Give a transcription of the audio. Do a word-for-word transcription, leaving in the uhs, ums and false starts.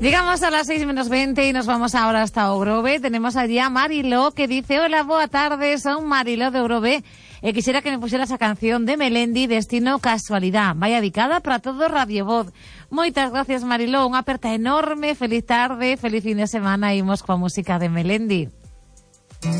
Llegamos a las seis menos veinte y nos vamos ahora hasta Ogrove. Tenemos allí a Mariló que dice: hola, boa tarde, son Mariló de Ogrove. Eh, quisiera que me pusiera esa canción de Melendi, Destino Casualidad. Vaya dedicada para todo Radio Voz. Moitas gracias, Mariló. Unha aperta enorme. Feliz tarde, feliz fin de semana. Imos coa música de Melendi.